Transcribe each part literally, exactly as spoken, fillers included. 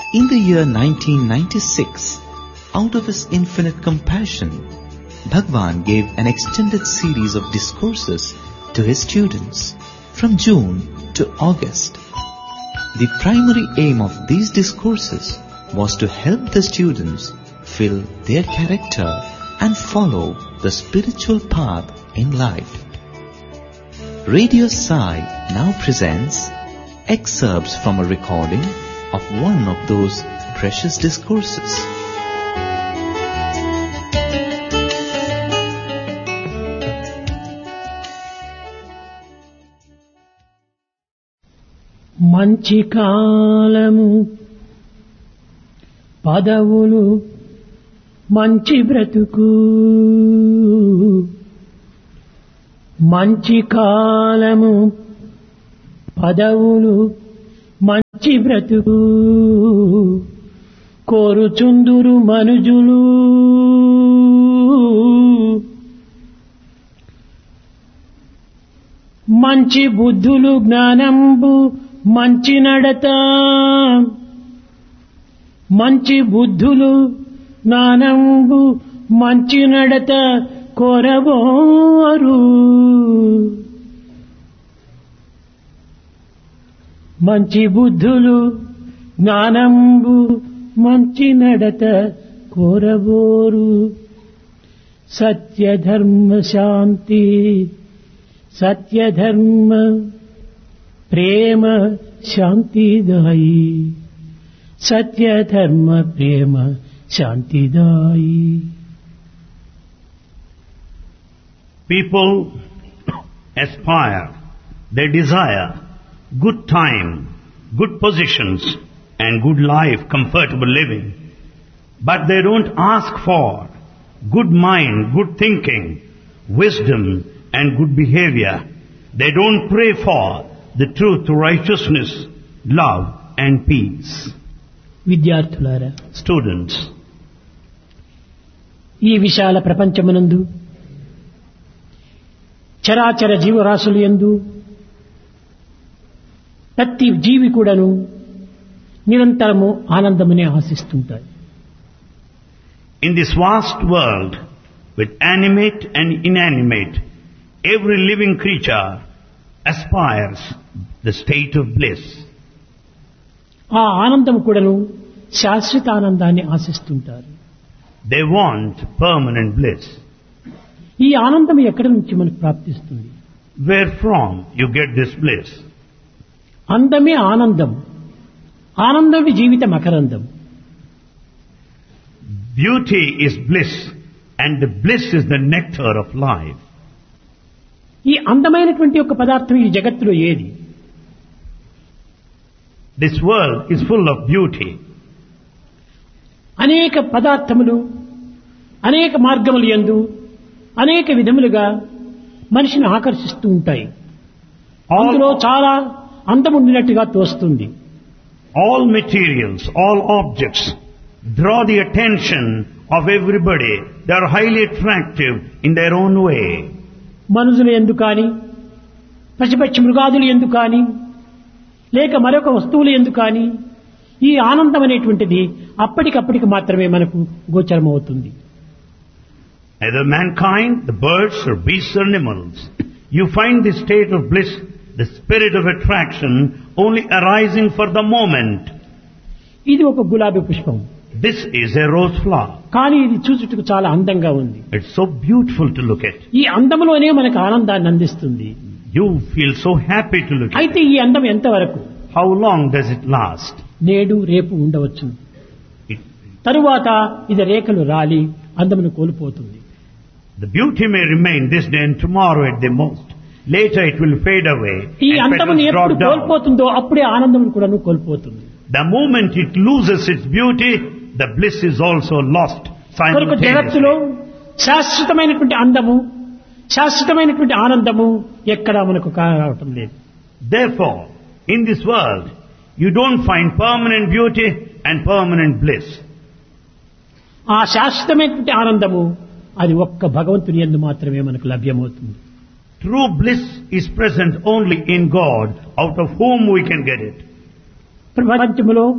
In the year nineteen ninety-six, out of his infinite compassion, Bhagwan gave an extended series of discourses to his students from June to August. The primary aim of these discourses was to help the students fill their character and follow the spiritual path in life. Radio Sai now presents excerpts from a recording of one of those precious discourses. మంచి కాలము పదవులు మంచి బ్రతుకు మంచి కాలము పదవులు మంచి బ్రతుకు కోరుచుందురు మనుజులు మంచి బుద్ధులు జ్ఞానంబు మంచి నడత మంచి బుద్ధులు జ్ఞానంబు మంచి నడత కోరబోరు మంచి బుద్ధులు జ్ఞానంబు మంచి నడత కోరబోరు సత్య ధర్మ శాంతి సత్య ధర్మ ప్రేమ శాంతిదాయి సత్య ధర్మ ప్రేమ శాంతిదాయి. People aspire, they desire good time, good positions and good life, comfortable living. But they don't ask for good mind, good thinking, wisdom and good behavior. They don't pray for the truth, righteousness, love and peace. విద్యార్థులారా, Students, ఈ విశాల ప్రపంచమునందు చరాచర జీవరాశులు యందు ప్రతి జీవి కూడాను నిరంతరము ఆనందమునే ఆశిస్తుంటాయి. in this vast world with animate and inanimate, every living creature aspires the state of bliss. ఆ ఆనందం కూడాను శాశ్వత ఆనందాన్ని ఆశిస్తుంటారు. They want permanent bliss. ఈ ఆనందం ఎక్కడి నుంచి మనకు ప్రాప్తిస్తుంది? Where from you get this bliss? అందమే ఆనందం, ఆనందమే జీవిత మకరందం. Beauty is bliss and the bliss is the nectar of life. ఈ అందమైనటువంటి ఒక పదార్థం ఈ జగత్తులో ఏది? This world is full of beauty. అనేక పదార్థములు అనేక మార్గములు యందు అనేక విధములుగా మనిషిని ఆకర్షిస్తూ ఉంటాయి. అందులో చాలా అందముండినట్టుగా తోస్తుంది. All materials, all objects draw the attention of everybody. They are highly attractive in their own way. మనుషులు యందు కానీ పశుపక్షి మృగాదులు యందు కానీ లేక మరొక వస్తువులు యందు కానీ ఈ ఆనందం అనేటువంటిది అప్పటికప్పటికి మాత్రమే మనకు గోచరమవుతుంది. Either mankind, the birds or beasts or animals, you find this state of bliss, the spirit of attraction, only arising for the moment. ఇది ఒక గులాబీ పుష్పం. This is a rose flower. కానీ ఇది చూచుటకు చాలా అందంగా ఉంది. It's so beautiful to look at. ఈ అందములోనే మనకు ఆనందాన్ని అందిస్తుంది. You feel so happy to look at అయితే it. ఈ అందం ఎంతవరకు? How long does it last? నేడు రేపు ఉండవచ్చు. It, తరువాత ఇది రేఖలు రాలి అందమును కోల్పోతుంది. the beauty may remain this day and tomorrow at the most. Later it will fade away ఈ and అందమును petals ఎప్పుడు drop down. కోల్పోతుందో అప్పుడే ఆనందం కూడా కోల్పోతుంది. The moment it loses its beauty, the bliss is also lost కనుక జగత్తులో simultaneously. శాశ్వతమైనటువంటి అందము శాశ్వతమైనటువంటి ఆనందము ఎక్కడా మనకు కావటం లేదు. Therefore, in this world, you don't find permanent beauty and permanent bliss. ఆ శాశ్వతమైనటువంటి ఆనందము అది ఒక్క భగవంతుని యందు మాత్రమే మనకు లభ్యమవుతుంది. True bliss is present only in God, out of whom we can get it. ప్రపంచములో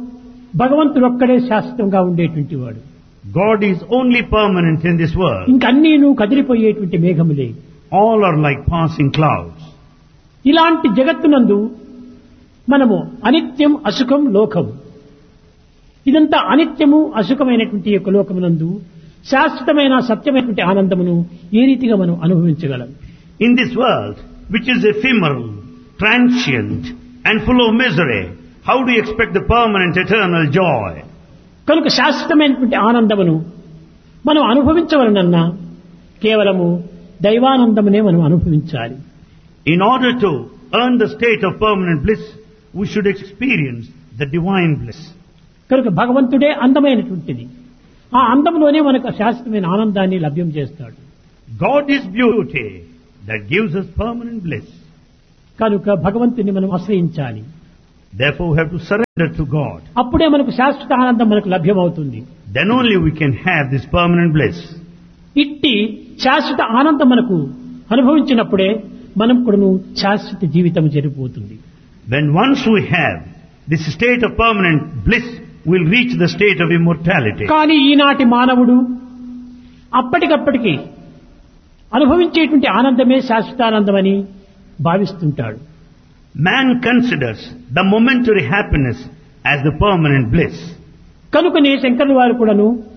భగవంతుడు ఒక్కడే శాశ్వతంగా ఉండేటువంటి వాడు. God is only permanent in this world. ఇంకన్నీ నువ్వు కదిలిపోయేటువంటి మేఘములే. All are like passing clouds. ఇలాంటి జగత్తునందు మనము అనిత్యం అసుఖం లోకం, ఇదంతా అనిత్యము అసుఖమైనటువంటి యొక్క లోకమునందు శాశ్వతమైన సత్యమైనటువంటి ఆనందమును ఏ రీతిగా మనం అనుభవించగలం? In this world, which is ephemeral, transient and full of misery, how do you expect the permanent eternal joy? కనుక శాశ్వతమైనటువంటి ఆనందమును మనం అనుభవించవలనన్నా కేవలము దైవానందమునే మనం అనుభవించాలి. In order to earn the state of permanent bliss, we should experience the divine bliss. కనుక భగవంతుడే అందమైనటువంటిది. ఆ అందములోనే మనకు శాశ్వతమైన ఆనందాన్ని లభ్యం చేస్తాడు. God is beauty that gives us permanent bliss. కనుక భగవంతుని మనం ఆశ్రయించాలి. Therefore we have to surrender to God. అప్పుడే మనకు శాశ్వత ఆనందం మనకు లభ్యమవుతుంది. Then only we can have this permanent bliss. ఇట్టి శాశ్వత ఆనందం మనకు అనుభవించినప్పుడే మనం కూడాను శాశ్వత జీవితం జరిగిపోతుంది. When once we have this state of permanent bliss, we'll reach the state of immortality. కానీ ఈనాటి మానవుడు అప్పటికప్పటికి అనుభవించేటువంటి ఆనందమే శాశ్వతానందమని భావిస్తుంటాడు. Man considers the momentary happiness as the permanent bliss. కనుకనే శంకరుల వారు కూడాను